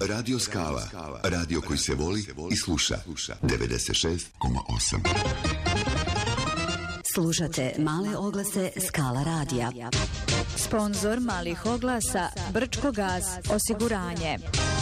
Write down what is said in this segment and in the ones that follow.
Radio Skala. Radio koji se voli i sluša. 96,8. Slušate male oglase Skala radija. Sponzor malih oglasa Brčko gas osiguranje.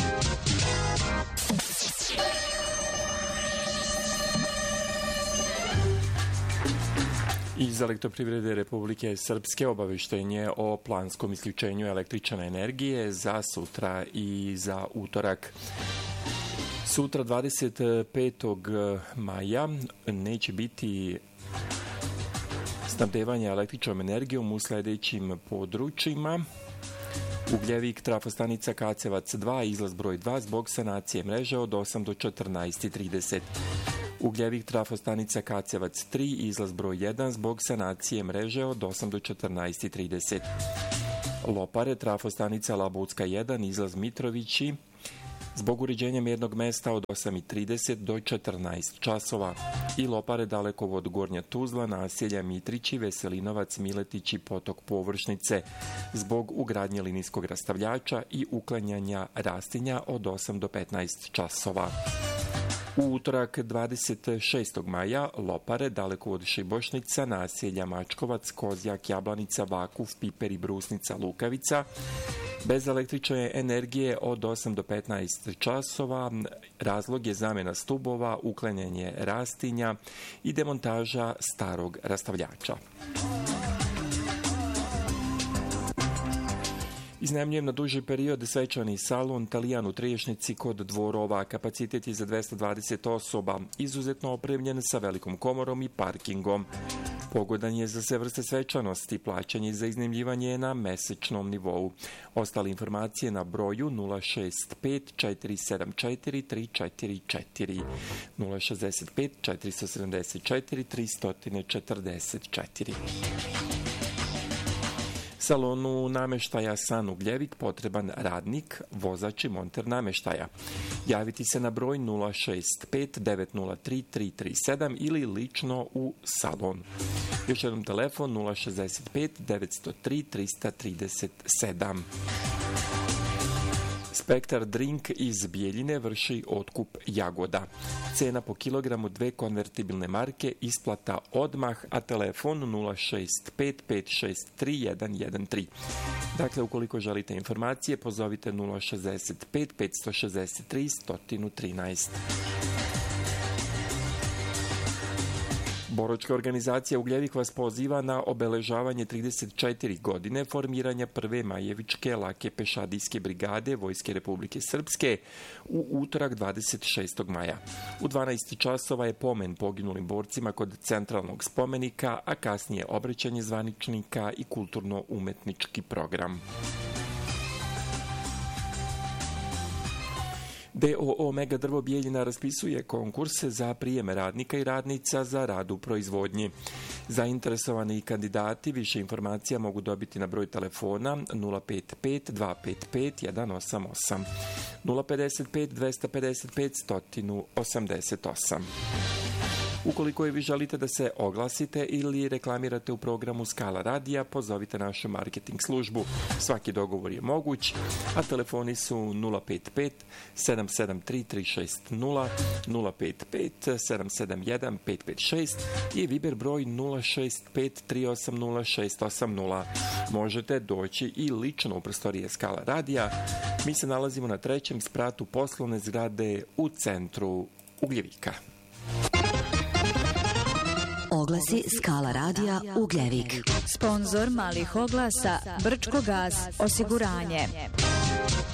Iz Elektroprivrede Republike Srpske obaveštenje o planskom isključenju električne energije za sutra i za utorak. Sutra 25. maja neće biti snabdevanja električnom energijom u sledećim područjima. Ugljevik, trafostanica Kacevac 2, izlaz broj 2 zbog sanacije mreže od 8 do 14:30. Ugljevik, trafostanica Kacevac 3, izlaz broj 1 zbog sanacije mreže od 8 do 14:30. Lopare, trafostanica Labutska 1, izlaz Mitrovići, zbog uređenja mjernog mesta od 8:30 do 14 časova. I Lopare, dalekovod Gornja Tuzla, naselja Mitrići, Veselinovac, Miletići, potok Površnice, zbog ugradnje linijskog rastavljača i uklanjanja rastinja od 8 do 15 časova. U utorak 26. maja Lopare, dalekovod Šibošnica, naselja Mačkovac, Kozjak, Jablanica, Vakuf, Piper i Brusnica, Lukavica, bez električne energije od 8 do 15 časova. Razlog je zamjena stubova, uklanjanje rastinja i demontaža starog rastavljača. Iznajmljujem na duži period svečani salon Talijan u Triješnici kod Dvorova. Kapacitet je za 220 osoba, izuzetno opremljen sa velikom komorom i parkingom. Pogodan je za sve vrste svečanosti, plaćanje za iznajmljivanje je na mesečnom nivou. Ostale informacije na broju 065 474 344, 065 474 344. Salonu nameštaja San Ugljevik potreban radnik, vozač i monter nameštaja. Javiti se na broj 065 903 337 ili lično u salon. Još jednom telefon 065 903 337. Spektar Drink iz Bijeljine vrši otkup jagoda. Cena po kilogramu 2 konvertibilne marke, isplata odmah, a telefon 065 563 113. Dakle, ukoliko želite informacije, pozovite 065 563 113. Boročka organizacija Ugljevik vas poziva na obeležavanje 34 godine formiranja prve Majevičke lake pešadijske brigade Vojske Republike Srpske u utorak 26. maja. U 12 časova je pomen poginulim borcima kod centralnog spomenika, a kasnije obraćanje zvaničnika i kulturno-umetnički program. DOO Mega Drvo Bijeljina raspisuje konkurse za prijem radnika i radnica za rad u proizvodnji. Zainteresovani kandidati više informacija mogu dobiti na broj telefona 055 255 188, 055 255 188. Ukoliko vi želite da se oglasite ili reklamirate u programu Skala radija, pozovite našu marketing službu. Svaki dogovor je moguć, a telefoni su 055 773 360, 055 771 556 i Viber broj 065 380 680. Možete doći i lično u prostorije Skala radija. Mi se nalazimo na 3. spratu poslovne zgrade u centru Ugljevika. Oglasi Skala radija Ugljevik. Sponzor malih oglasa Brčko gas osiguranje.